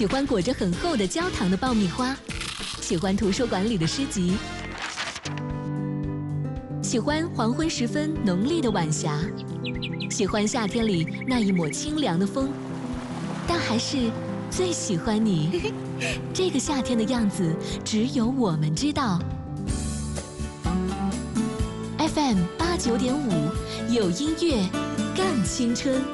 喜欢裹着很厚的焦糖的爆米花，喜欢图书馆里的诗集，喜欢黄昏时分浓丽的晚霞，喜欢夏天里那一抹清凉的风，但还是最喜欢你。这个夏天的样子，只有我们知道。FM 89.5，有音乐更青春。